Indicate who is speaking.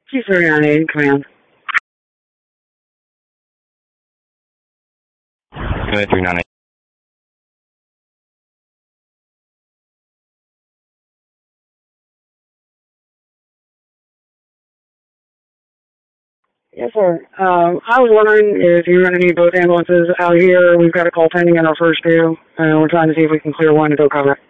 Speaker 1: G398, command.
Speaker 2: Unit 398.
Speaker 1: Yes, sir. I was wondering if you're going to need both ambulances out here. We've got a call pending in our first due, and we're trying to see if we can clear one to go cover it.